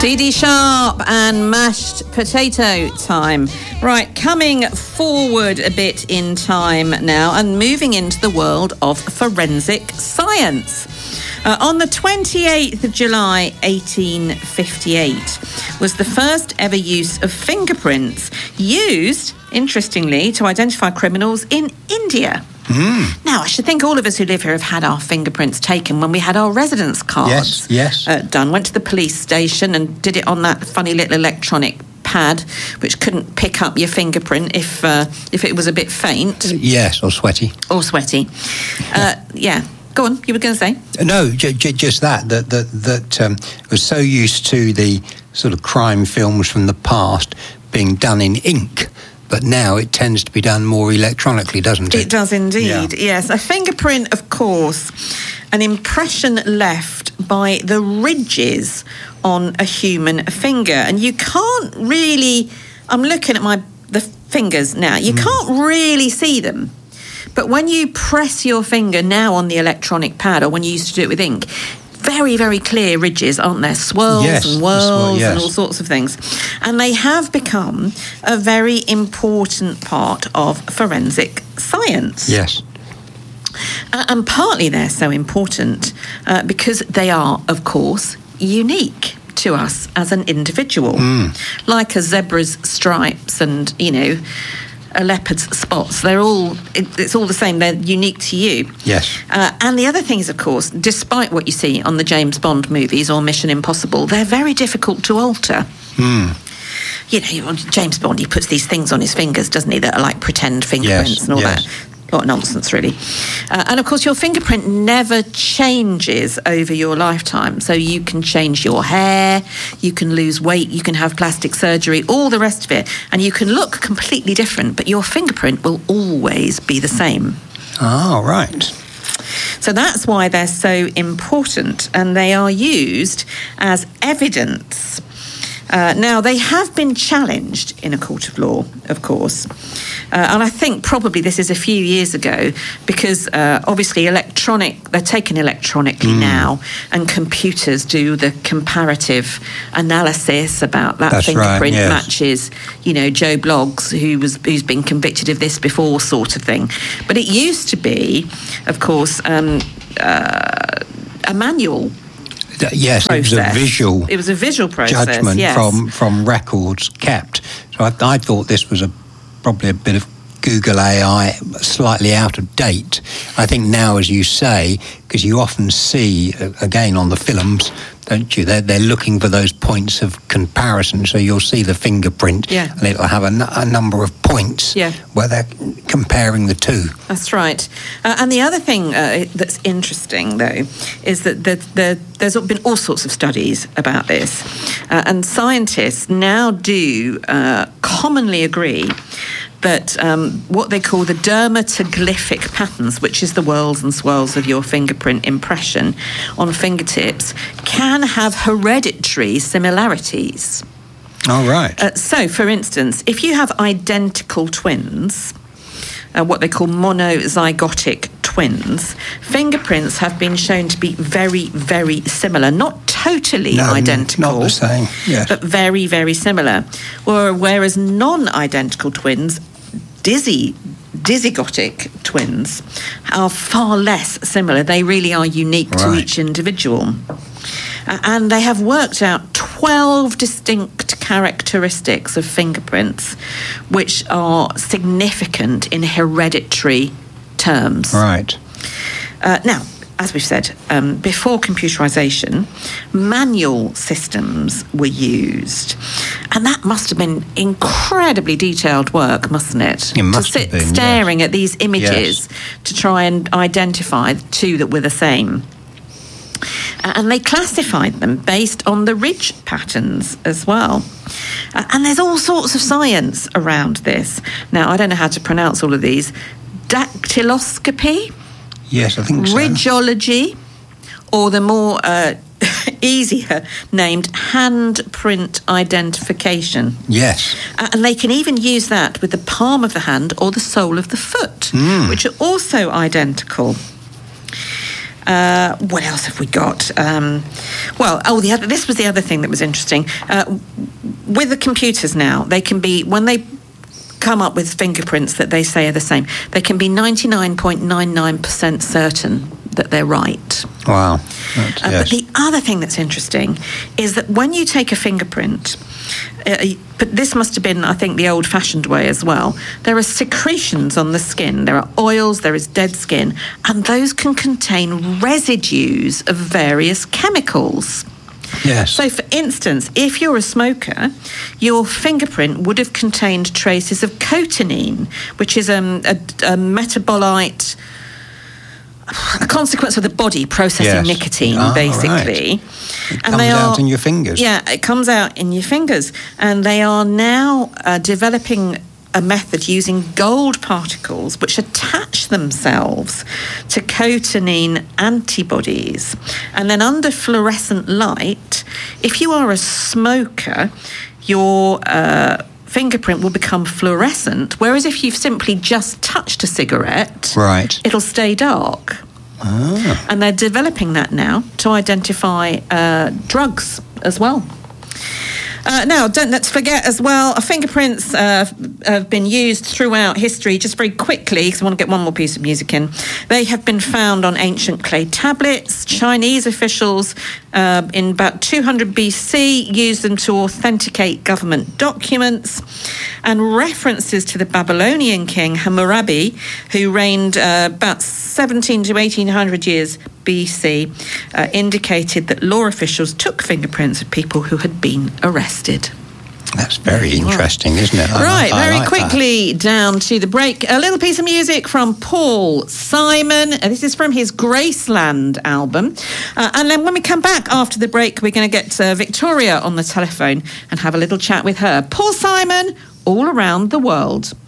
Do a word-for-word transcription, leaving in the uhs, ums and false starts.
Dee Dee Sharp and Mashed Potato Time. Right, coming forward a bit in time now and moving into the world of forensic science. Uh, on the twenty-eighth of July, eighteen fifty-eight, was the first ever use of fingerprints used, interestingly, to identify criminals in India. Mm. Now, I should think all of us who live here have had our fingerprints taken when we had our residence cards yes, yes. Uh, done. Went to the police station and did it on that funny little electronic pad, which couldn't pick up your fingerprint if uh, if it was a bit faint. Yes, or sweaty. Or sweaty. Uh, yeah. Go on, you were going to say? No, j- j- just that, that, that, that um, was so used to the sort of crime films from the past being done in ink. But now it tends to be done more electronically, doesn't it? It does indeed, yeah. yes. A fingerprint, of course, an impression left by the ridges on a human finger. And you can't really... I'm looking at my the fingers now. You mm. can't really see them. But when you press your finger now on the electronic pad, or when you used to do it with ink... very, very clear ridges, aren't there? Swirls yes, and whirls yes. and all sorts of things. And they have become a very important part of forensic science. Yes. Uh, and partly they're so important uh, because they are, of course, unique to us as an individual. Mm. Like a zebra's stripes and, you know... a leopard's spots. They're all, it, it's all the same. They're unique to you. Yes. Uh, and the other thing is, of course, despite what you see on the James Bond movies or Mission Impossible, they're very difficult to alter. Mm. You know, James Bond, he puts these things on his fingers, doesn't he, that are like pretend fingerprints yes, and all yes. that. A lot of nonsense, really. Uh, and, of course, your fingerprint never changes over your lifetime. So you can change your hair, you can lose weight, you can have plastic surgery, all the rest of it. And you can look completely different, but your fingerprint will always be the same. Oh, right. So that's why they're so important, and they are used as evidence. Uh, now, they have been challenged in a court of law, of course. Uh, and I think probably this is a few years ago because uh, obviously electronic, they're taken electronically mm. now, and computers do the comparative analysis about that That's fingerprint right, yes. matches, you know, Joe Bloggs, who was, who's been convicted of this before sort of thing. But it used to be, of course, um, uh, a manual Yes, process. It was a visual. It was a visual process. Judgment yes. from from records kept. So I, I thought this was a probably a bit of Google A I, slightly out of date. I think now, as you say, because you often see again on the films, don't you? They're they're looking for those points of comparison. So you'll see the fingerprint, yeah. and it'll have a, n- a number of points yeah. where they're comparing the two. That's right. Uh, and the other thing uh, that's interesting, though, is that the, the, there's been all sorts of studies about this, uh, and scientists now do uh, commonly agree that um, what they call the dermatoglyphic patterns, which is the whirls and swirls of your fingerprint impression on fingertips, can have hereditary similarities. All right. Uh, so, for instance, if you have identical twins, uh, what they call monozygotic twins, fingerprints have been shown to be very, very similar. Not totally no, identical. Not the same, yes. But very, very similar. Or, whereas non-identical twins, dizzy, dizygotic twins, are far less similar. They really are unique right. to each individual. Uh, and they have worked out twelve distinct characteristics of fingerprints which are significant in hereditary terms. Right. Uh, now, as we've said, um, before computerisation, manual systems were used. And that must have been incredibly detailed work, mustn't it? It must to sit have been, staring yes. at these images yes. to try and identify the two that were the same. And they classified them based on the ridge patterns as well. Uh, and there's all sorts of science around this. Now, I don't know how to pronounce all of these. Dactyloscopy? Yes, I think so. Ridgeology, or the more uh, easier named handprint identification. Yes. Uh, and they can even use that with the palm of the hand or the sole of the foot, mm. which are also identical. Uh, what else have we got? Um, well, oh, the other, this was the other thing that was interesting. Uh, with the computers now, they can be, when they come up with fingerprints that they say are the same, they can be ninety-nine point nine nine percent certain that they're right. Wow. Uh, yes. But the other thing that's interesting is that when you take a fingerprint, uh, but this must have been, I think, the old-fashioned way as well, there are secretions on the skin, there are oils, there is dead skin, and those can contain residues of various chemicals. Yes. So, for instance, if you're a smoker, your fingerprint would have contained traces of cotinine, which is um, a, a metabolite, a consequence of the body processing yes. nicotine, oh, basically. Right. It and comes they out are, in your fingers. Yeah, it comes out in your fingers. And they are now uh, developing a method using gold particles which attach themselves to cotinine antibodies. And then under fluorescent light, if you are a smoker, your uh, fingerprint will become fluorescent, whereas if you've simply just touched a cigarette, right. it'll stay dark. Ah. And they're developing that now to identify uh, drugs as well. Uh, now, don't let's forget as well, uh, fingerprints uh, have been used throughout history. Just very quickly, because I want to get one more piece of music in. They have been found on ancient clay tablets. Chinese officials uh, in about two hundred B C used them to authenticate government documents. And references to the Babylonian king Hammurabi, who reigned uh, about seventeen to eighteen hundred years B C, uh, indicated that law officials took fingerprints of people who had been arrested. That's very interesting, isn't it? I right, like, I very like quickly that. Down to the break. A little piece of music from Paul Simon. Uh, this is from his Graceland album. Uh, and then when we come back after the break, we're going to get uh, Victoria on the telephone and have a little chat with her. Paul Simon, All Around the World.